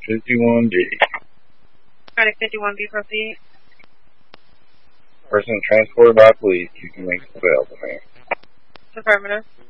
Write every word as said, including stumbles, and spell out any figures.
fifty-one B. Credit fifty-one B, proceed. Person transported by police. You can make the bail for me. Affirmative.